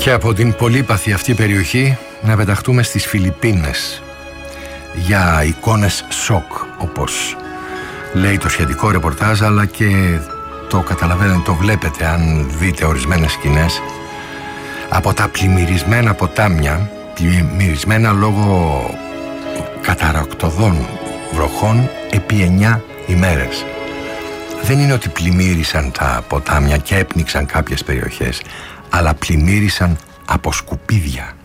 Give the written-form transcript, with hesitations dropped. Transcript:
Και από την πολύπαθη αυτή περιοχή να πεταχτούμε στις Φιλιππίνες για εικόνες σοκ, όπως λέει το σχετικό ρεπορτάζ, αλλά και το καταλαβαίνετε, το βλέπετε αν δείτε ορισμένες σκηνές από τα πλημμυρισμένα ποτάμια, πλημμυρισμένα λόγω καταρακτωδών βροχών επί 9 ημέρες. Δεν είναι ότι πλημμύρισαν τα ποτάμια και έπνιξαν κάποιες περιοχές, αλλά πλημμύρισαν από σκουπίδια.